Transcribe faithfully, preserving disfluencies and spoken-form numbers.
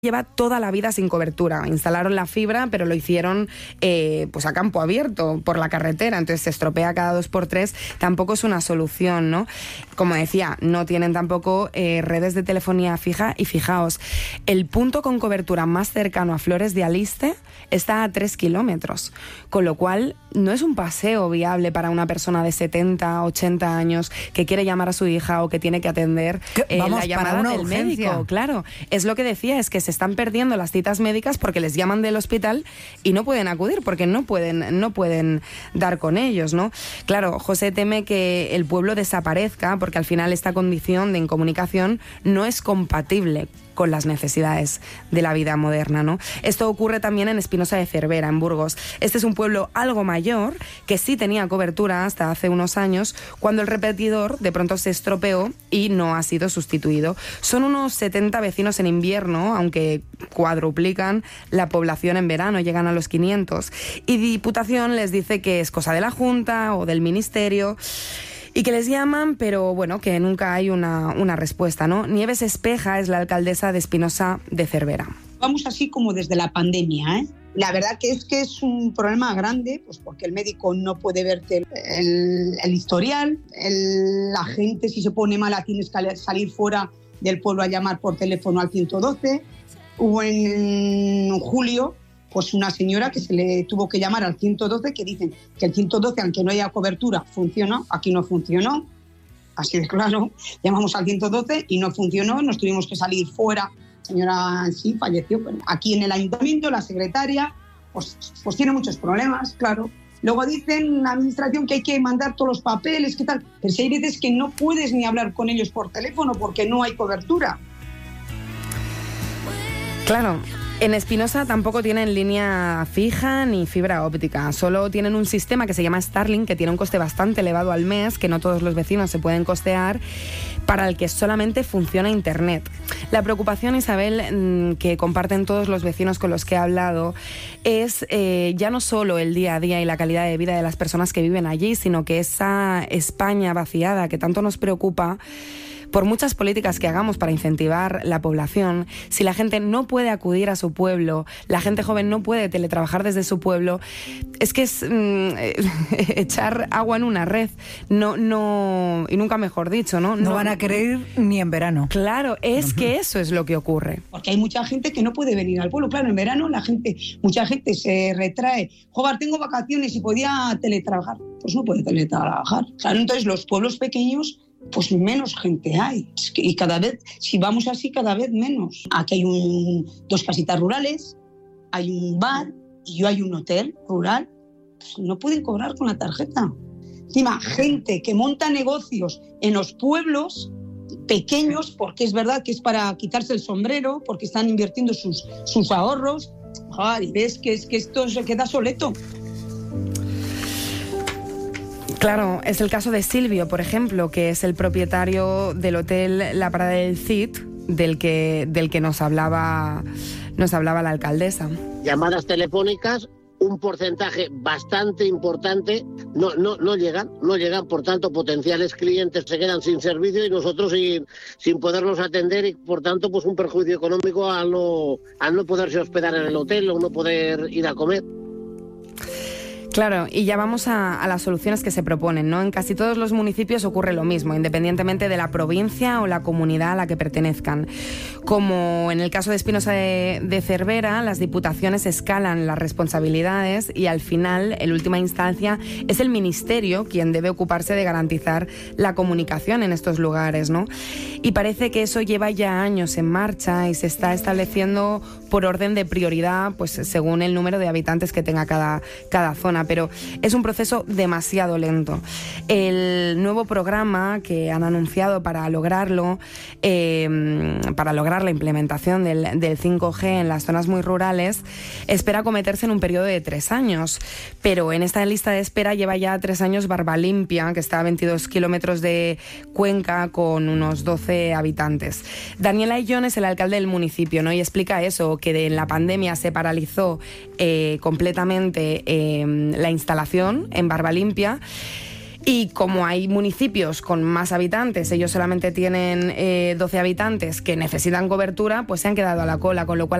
lleva toda la vida sin cobertura. Instalaron la fibra, pero lo hicieron eh, pues a campo abierto, por la carretera, entonces se estropea cada dos por tres. Tampoco es una solución, ¿no? Como decía, no tienen tampoco eh, redes de telefonía fija, y fijaos, el punto con cobertura más cercano a Flores de Aliste está a tres kilómetros, con lo cual no es un paseo viable para una persona de setenta, ochenta años que quiere llamar a su hija o que tiene que atender eh, Vamos, la llamada para una del urgencia. médico. Claro, es lo que decía, es que se están perdiendo las citas médicas porque les llaman del hospital y no pueden acudir porque no pueden, no pueden dar con ellos, ¿no? Claro, José teme que el pueblo desaparezca porque al final esta condición de incomunicación no es compatible con las necesidades de la vida moderna, ¿no? Esto ocurre también en Espinosa de Cervera, en Burgos. Este es un pueblo algo mayor que sí tenía cobertura hasta hace unos años, cuando el repetidor de pronto se estropeó y no ha sido sustituido. Son unos setenta vecinos en invierno, aunque cuadruplican la población en verano, llegan a los quinientos. Y Diputación les dice que es cosa de la Junta o del Ministerio, y que les llaman, pero bueno, que nunca hay una, una respuesta, ¿no? Nieves Espeja es la alcaldesa de Espinosa de Cervera. Vamos así como desde la pandemia, ¿eh? La verdad que es que es un problema grande, pues porque el médico no puede verte el, el historial, el, la gente si se pone mala tienes que salir fuera del pueblo a llamar por teléfono al ciento doce. Hubo en julio pues una señora que se le tuvo que llamar al ciento doce, que dicen que el ciento doce, aunque no haya cobertura, funciona. Aquí no funcionó, así de claro. Llamamos al ciento doce y no funcionó, nos tuvimos que salir fuera. La señora sí falleció, pero aquí en el ayuntamiento la secretaria pues, pues tiene muchos problemas, claro. Luego dicen la administración que hay que mandar todos los papeles, ¿qué tal? Pero si hay veces que no puedes ni hablar con ellos por teléfono porque no hay cobertura. Claro. En Espinosa tampoco tienen línea fija ni fibra óptica, solo tienen un sistema que se llama Starlink, que tiene un coste bastante elevado al mes, que no todos los vecinos se pueden costear, para el que solamente funciona Internet. La preocupación, Isabel, que comparten todos los vecinos con los que he hablado, es eh, ya no solo el día a día y la calidad de vida de las personas que viven allí, sino que esa España vaciada que tanto nos preocupa, por muchas políticas que hagamos para incentivar la población, si la gente no puede acudir a su pueblo, la gente joven no puede teletrabajar desde su pueblo, es que es mmm, echar agua en una red, no, no, y nunca mejor dicho, ¿no? No, no van a querer ir ni en verano. Claro, es uh-huh. que eso es lo que ocurre. Porque hay mucha gente que no puede venir al pueblo. Claro, en verano la gente, mucha gente se retrae. Joder, tengo vacaciones y podía teletrabajar. Pues no puede teletrabajar. Claro, entonces los pueblos pequeños, pues menos gente hay. Y cada vez, si vamos así, cada vez menos. Aquí hay un, dos casitas rurales, hay un bar y yo hay un hotel rural. Pues no pueden cobrar con la tarjeta. Encima, gente que monta negocios en los pueblos pequeños, porque es verdad que es para quitarse el sombrero, porque están invirtiendo sus, sus ahorros. Joder, y ves que, es, que esto se queda soleto. Claro, es el caso de Silvio, por ejemplo, que es el propietario del hotel La Parada del Cid, del que, del que nos hablaba, nos hablaba la alcaldesa. Llamadas telefónicas, un porcentaje bastante importante no, no, no llegan, no llegan, por tanto potenciales clientes se quedan sin servicio y nosotros sin, sin podernos atender y por tanto pues un perjuicio económico al no, al no poderse hospedar en el hotel o no poder ir a comer. Claro, y ya vamos a, a las soluciones que se proponen, ¿no? En casi todos los municipios ocurre lo mismo, independientemente de la provincia o la comunidad a la que pertenezcan. Como en el caso de Espinosa de, de Cervera, las diputaciones escalan las responsabilidades y al final, en última instancia, es el ministerio quien debe ocuparse de garantizar la comunicación en estos lugares, ¿no? Y parece que eso lleva ya años en marcha y se está estableciendo por orden de prioridad, pues según el número de habitantes que tenga cada, cada zona. Pero es un proceso demasiado lento. El nuevo programa que han anunciado para lograrlo, eh, para lograr la implementación del, del cinco G en las zonas muy rurales, espera acometerse en un periodo de tres años. Pero en esta lista de espera lleva ya tres años Barbalimpia, que está a veintidós kilómetros de Cuenca, con unos doce habitantes. Daniel Ayllón es el alcalde del municipio, ¿no? Y explica eso, que de, en la pandemia se paralizó eh, completamente eh, la instalación en Barbalimpia Y como hay municipios con más habitantes, ellos solamente tienen eh, doce habitantes que necesitan cobertura, pues se han quedado a la cola, con lo cual